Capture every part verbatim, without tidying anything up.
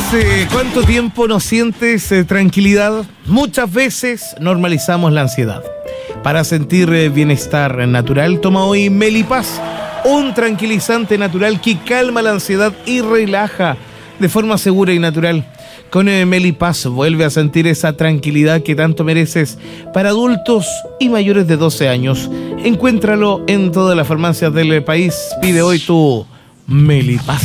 ¿Hace cuánto tiempo no sientes eh, tranquilidad? Muchas veces normalizamos la ansiedad. Para sentir eh, bienestar natural, toma hoy Melipaz, un tranquilizante natural que calma la ansiedad y relaja de forma segura y natural. Con eh, Melipaz vuelve a sentir esa tranquilidad que tanto mereces. Para adultos y mayores de doce años, encuéntralo en todas las farmacias del país. Pide hoy tu Melipaz.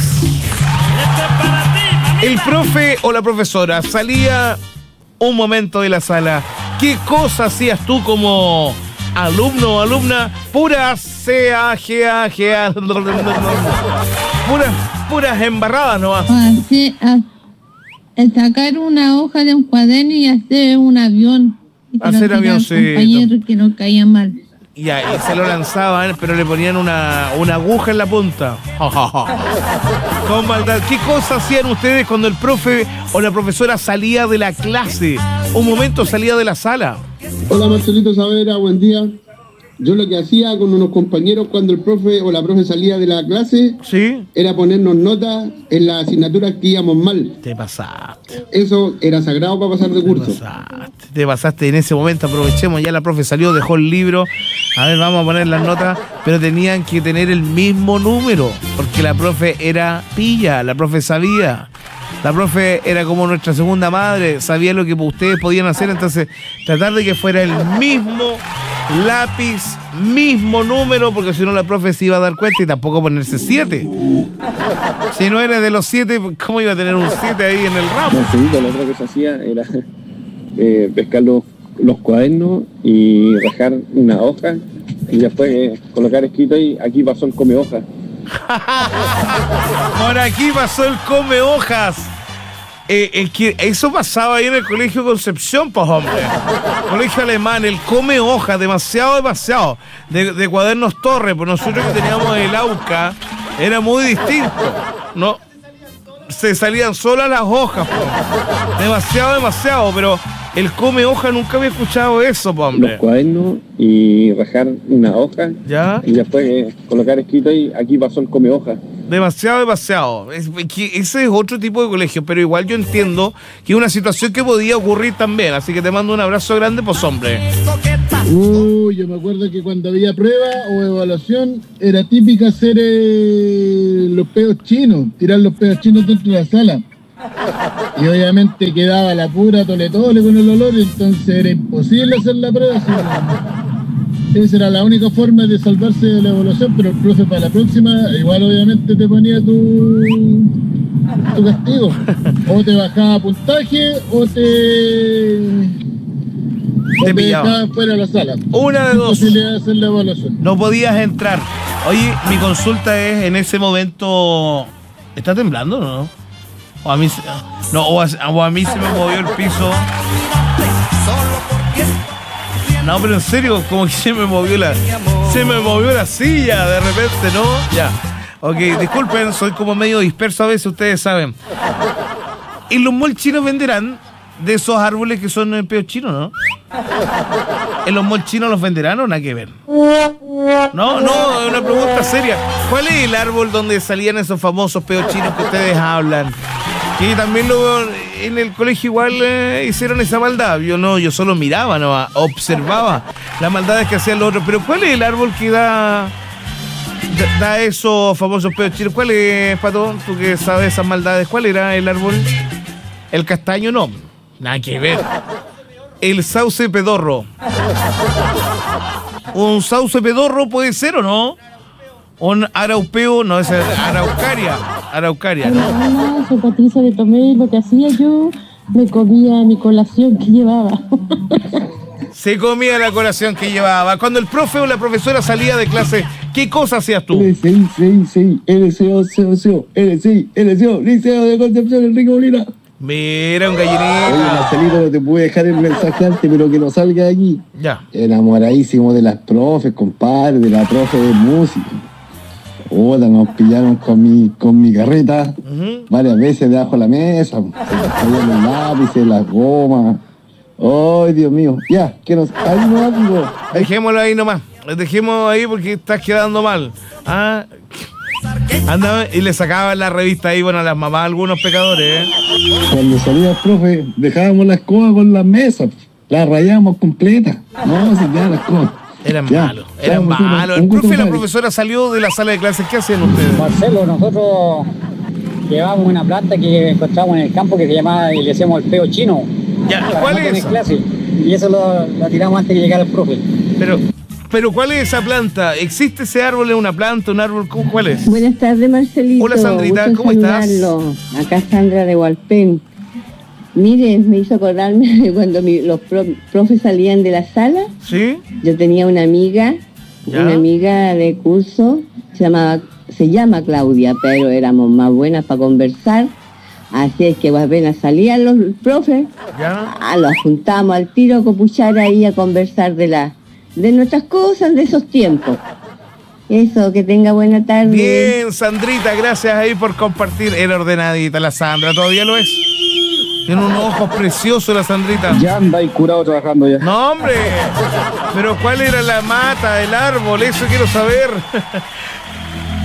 El profe o la profesora salía un momento de la sala. ¿Qué cosa hacías tú como alumno o alumna? Pura C A G A G A. Puras, puras embarradas nomás. Hacer, sacar una hoja de un cuaderno y hacer un avión. Y hacer avioncito. Compañeros que no caían mal. Ya, y se lo lanzaban, pero le ponían una, una aguja en la punta. Con maldad. ¿Qué cosas hacían ustedes cuando el profe o la profesora salía de la clase? Un momento salía de la sala. Hola Marcelito Saavedra, buen día. Yo lo que hacía con unos compañeros cuando el profe o la profe salía de la clase, ¿sí?, era ponernos notas en las asignaturas que íbamos mal. Te pasaste. Eso era sagrado para pasar de curso. Te pasaste, te pasaste en ese momento. Aprovechemos, ya la profe salió, dejó el libro. A ver, vamos a poner las notas, pero tenían que tener el mismo número, porque la profe era pilla, la profe sabía. La profe era como nuestra segunda madre, sabía lo que ustedes podían hacer, entonces tratar de que fuera el mismo lápiz, mismo número, porque si no la profe se iba a dar cuenta y tampoco ponerse siete. Si no eres de los siete, ¿cómo iba a tener un siete ahí en el ramo? No, sí, lo otro que se hacía era eh, pescar los, los cuadernos y rajar una hoja y después eh, colocar escrito ahí, aquí pasó el come hojas. Por aquí pasó el come hojas. Eh, eh, que eso pasaba ahí en el colegio Concepción, pues hombre. Colegio alemán, el come hojas, demasiado, demasiado. De, de cuadernos Torres, pues nosotros que teníamos el AUCA, era muy distinto, ¿no? Se salían solas las hojas, pues. Demasiado, demasiado, pero el come hoja nunca había escuchado eso, pues hombre. Los cuadernos y rajar una hoja. ¿Ya? Y después eh, colocar escrito ahí, aquí pasó el come hojas. Demasiado, demasiado. Es, que ese es otro tipo de colegio, pero igual yo entiendo que es una situación que podía ocurrir también. Así que te mando un abrazo grande, pues hombre. Uy, yo me acuerdo que cuando había prueba o evaluación, era típica hacer eh, los peos chinos, tirar los peos chinos dentro de la sala. Y obviamente quedaba la pura tole tole con el olor, entonces era imposible hacer la prueba. Así. Esa era la única forma de salvarse de la evaluación, pero el profe para la próxima igual obviamente te ponía tu, tu castigo. O te bajaba puntaje o te, o te te dejaba fuera de la sala. Una de dos. Imposible hacer la evaluación. No podías entrar. Oye, mi consulta es en ese momento. ¿Está temblando o no? O a mí, no, o a, o a mí se me movió el piso. No, pero en serio, como que se me movió la se me movió la silla de repente, ¿no? Ya. Ok, disculpen, soy como medio disperso a veces, ustedes saben. En los malls chinos venderán de esos árboles que son en peos chinos, ¿no? ¿En los malls chinos los venderán o nada que ver? No, no, es una pregunta seria. ¿Cuál es el árbol donde salían esos famosos peos chinos que ustedes hablan? Que también lo, en el colegio igual eh, hicieron esa maldad. Yo no, yo solo miraba, no, observaba las maldades que hacían los otros. Pero ¿cuál es el árbol que da, da, da esos famosos peos chinos? ¿Cuál es, Pato? Tú que sabes esas maldades. ¿Cuál era el árbol? El castaño no. Nada que ver. El sauce pedorro. ¿Un sauce pedorro puede ser o no? Un araupeo, no, es araucaria. Araucaria, ¿no? Hola, soy Patricia de Tomé. Lo que hacía yo, me comía mi colación que llevaba. Se comía la colación que llevaba. Cuando el profe o la profesora salía de clase, ¿qué cosa hacías tú? L C I, C I, C I, L C O, C O, C O, L C I, L C O, Liceo de Concepción, Enrique Molina. Mira, un gallinito. Oye, Marcelito, no te pude dejar el mensaje antes, pero que no salga de aquí. Ya. Enamoradísimo de las profes, compadre, de la profe de música. Hola, nos pillaron con mi, con mi carreta uh-huh. varias veces debajo de la mesa. Se nos caían los lápices, las gomas. ¡Ay, Dios mío! Ya, que nos... Ahí no digo. Dejémoslo ahí nomás. Dejémoslo ahí porque estás quedando mal. Ah, Andaba y le sacaban la revista ahí, bueno, a las mamás algunos pecadores, ¿eh? Cuando salía el profe, dejábamos la escoba con las mesas, la rayábamos completa. No, si ya la escoba. Eran Ya, malos, eran chao, malos. un El gusto, profe y la compadre. profesora salió de la sala de clases. ¿Qué hacían ustedes? Marcelo, nosotros llevábamos una planta que encontramos en el campo que se llamaba y le decíamos el peo chino. Ya, para ¿cuál no es tener esa? clase. Y eso lo, lo tiramos antes de llegar el profe. Pero, pero ¿cuál es esa planta? ¿Existe ese árbol? ¿Es una planta? ¿Un árbol? ¿Cómo- ¿Cuál es? Buenas tardes, Marcelito. Hola, Sandrita, Gusto ¿cómo estás? saludarlo. Acá Sandra de Hualpén. Mire, me hizo acordarme de cuando mi- los pro- profes salían de la sala. ¿Sí? Yo tenía una amiga, ¿Ya? una amiga de curso, se llamaba, se llama Claudia, pero éramos más buenas para conversar. Así es que apenas salían los profes, ¿Ya? ah, los juntamos al tiro con cuchara ahí a conversar de la, de nuestras cosas de esos tiempos. Eso, que tenga buena tarde. Bien, Sandrita, gracias ahí por compartir. Era ordenadita la Sandra, todavía lo es. Tiene unos ojos preciosos la Sandrita. Ya andáis curado trabajando ya. No, hombre. Pero ¿cuál era la mata, el árbol? Eso quiero saber.